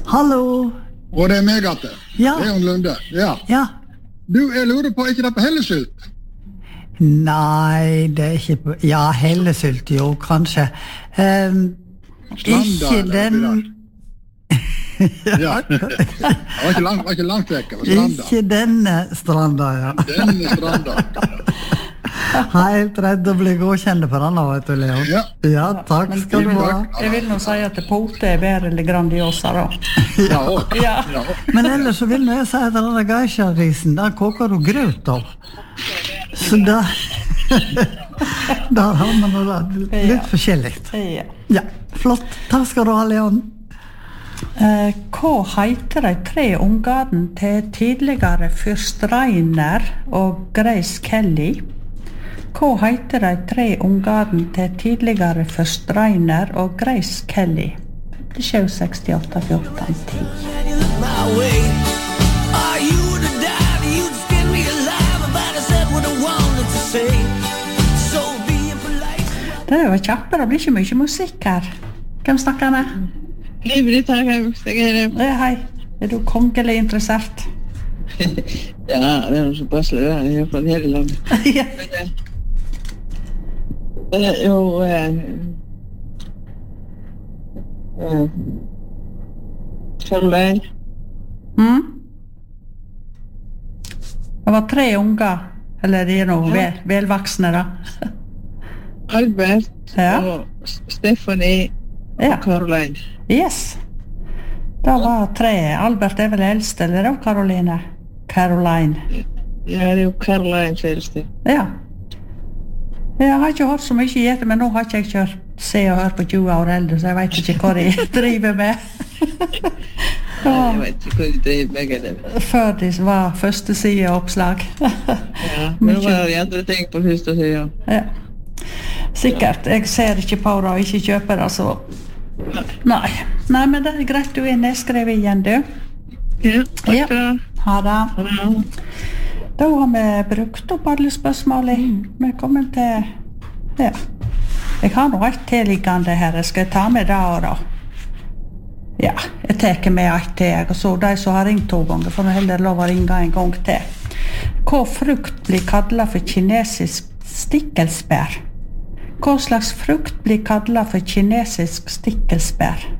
Hallo. Og det meg, Atte. Ja. Leon Lunde. Ja. Ja. Du, jeg lurer på, ikke det på Hellesylt? Nei, det ikke på... Ja, Hellesylt, jo, kanskje. Ikke den... Ja. Det var ikke langt vekk, det var stranda. Ikke denne stranda, ja. Denne stranda. Helt redd å bli godkjent for han, vet du, Leon. Ja, takk skal du ha. Jeg vil nå si at pote bedre eller Grandiosa, da. Ja. Men ellers så vil jeg si at denne geisha-risen, den koker du grøt av. Så der har man noe litt forskjellig. Ja, flott. Takk skal du ha, Leon. Hva heter de 3 ungene til tidligere fyrst Reiner og Grace Kelly? Hva heter de 3 ungene til tidligere fyrst Reiner og Grace Kelly? 57, 68, 14, 10. Det var kjappe, det blir ikke mye musikk her. Hvem snakker med? Hei, Britta, hei. Du kongelig interessert? Ja, det noe så passelig, det er fra hele landet. Ja. Jo, Caroline. Det var 3 unger, eller det er noe velvaksne da. Albert og Stephanie og Caroline. Yes. Det var 3. Albert er vel eldst, eller det var Caroline? Caroline. Ja, det er jo Caroline eldste. Ja. Jeg har ikke hørt så mye i det, men nå har ikke jeg kjørt Se og Hør på 20 år eldre, så jeg vet ikke hva de driver med. Jeg vet ikke hva de driver med, eller? Før de var første sideoppslag. Ja, men det var de andre ting på første siden. Ja. Sikkert. Jeg ser ikke på det og ikke kjøper det, så... Nei, men det er greit du er nedskrevet igjen, du. Ja, takk for det. Ha det. Da har vi brukt opp alle spørsmålene. Vi er kommet til... Ja. Jeg har noe et tilliggende her. Jeg skal ta med det og da. Ja, jeg tar med et til. Og så de som har ringt 2 ganger, får heller lov å ringe en gang til. Hva frukt blir kallet for kinesisk stikkelsbær? Hva slags frukt blir kallet for kinesisk stikkelsbær?